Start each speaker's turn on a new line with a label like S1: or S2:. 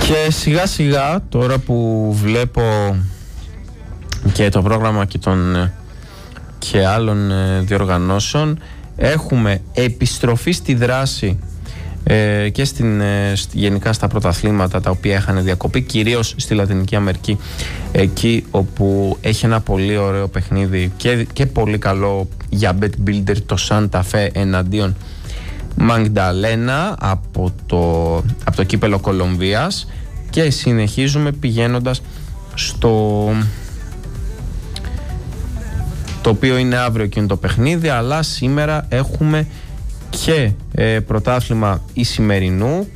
S1: Και σιγά σιγά, τώρα που βλέπω και το πρόγραμμα και άλλων διοργανώσεων, έχουμε επιστροφή στη δράση και γενικά στα πρωταθλήματα τα οποία είχαν διακοπεί, κυρίως στη Λατινική Αμερική, εκεί όπου έχει ένα πολύ ωραίο παιχνίδι και πολύ καλό για bet builder, το Santa Fe εναντίον Μαγνταλένα από το κύπελο Κολομβίας, και συνεχίζουμε πηγαίνοντας το οποίο είναι αύριο εκείνο το παιχνίδι, αλλά σήμερα έχουμε και πρωτάθλημα Ισημερινού